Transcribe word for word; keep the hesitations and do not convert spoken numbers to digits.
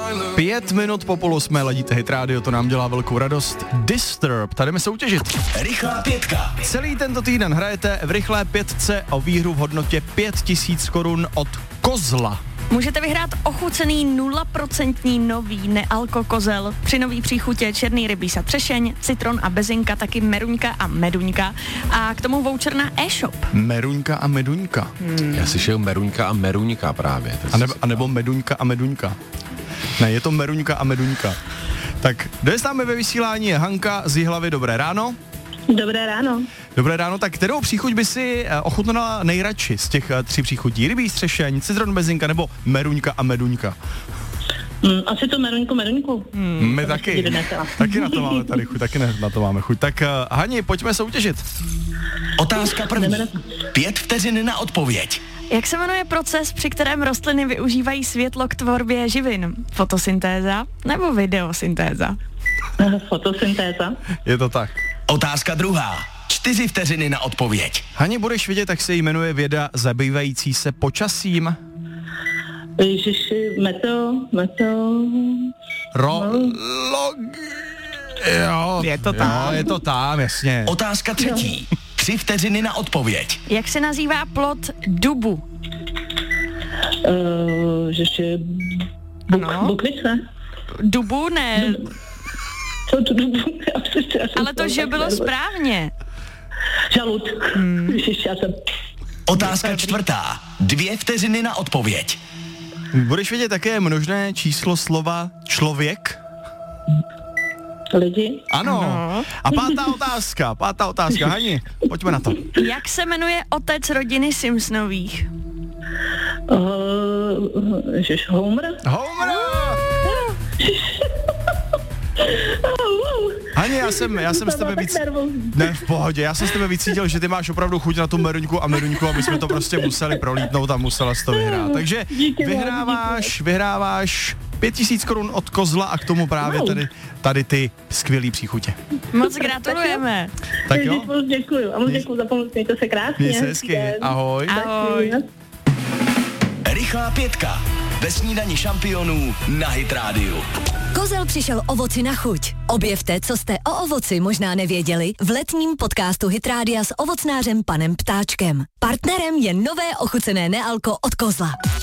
Pět minut po půl osmé ladíte Hit Radio, to nám dělá velkou radost. Disturb, tady jdeme soutěžit. Rychlá pětka. Celý tento týden hrajete v rychlé pětce o výhru v hodnotě pět tisíc korun od Kozla. Můžete vyhrát ochucený nula procent nový nealko kozel. Při nový příchutě černý rybíz a třešeň, citron a bezinka, taky meruňka a meduňka. A k tomu voucher na e-shop. Meruňka a meduňka. Hmm. Já si šel meruňka a meruňka právě. A, nebo, a nebo meduňka a meduňka. Ne, je to meruňka a meduňka. Tak, dnes náme ve vysílání je Hanka z Jihlavy. Dobré ráno. Dobré ráno. Dobré ráno, tak kterou příchuť by si ochutnala nejradši z těch tří příchutí? Rybí, střešeň, citron, bezinka nebo meruňka a meduňka? Mm, asi to meruňku, meruňku. Mm, My taky. Taky na to máme tady chuť, taky na to máme chuť. Tak uh, Hani, pojďme soutěžit. Otázka první. Pět vteřin na odpověď. Jak se jmenuje proces, při kterém rostliny využívají světlo k tvorbě živin? Fotosyntéza nebo videosyntéza? Fotosyntéza. Je to tak. Otázka druhá. Čtyři vteřiny na odpověď. Hani, budeš vědět, jak se jmenuje věda zabývající se počasím? Ježiši, meteo, meteo... Ro... Log... Jo, je to tam. Jo, je to tam, jasně. Otázka třetí. Tři vteřiny na odpověď. Jak se nazývá plod dubu? Uh, ježiši... Buk, no. Bukvice? Dubu ne... Dubu. Co to dubu? Ale to, že bylo správně. Žalud. Hmm. Ježiši, já jsem... Otázka čtvrtá. Dvě vteřiny na odpověď. Budeš vědět, jaké je množné číslo slova člověk? Lidi. Ano. ano. A pátá otázka, pátá otázka. Hani, pojďme na to. Jak se jmenuje otec rodiny Simpsonových? Uh, ježiš, Homer? Homer! Hani, já jsem, já jsem s tebe víc... Ne, v pohodě, já jsem s tebe víc cítil, že ty máš opravdu chuť na tu meruňku a meruňku, aby jsme to prostě museli prolítnout a musela jsi to vyhrát. Takže vyhráváš, vyhráváš pět tisíc korun od Kozla a k tomu právě tady, tady ty skvělý příchutě. Moc gratulujeme. Tak jo. Moc děkuju a moc děkuju za pomoc, mějte se krásně. Měj se hezky, ahoj. Ahoj. Rychlá pětka. Ve snídani šampionů na Hit Radio. Kozel přišel ovoci na chuť. Objevte, co jste o ovoci možná nevěděli v letním podcastu Hit Rádia s ovocnářem panem Ptáčkem. Partnerem je nové ochucené nealko od Kozla.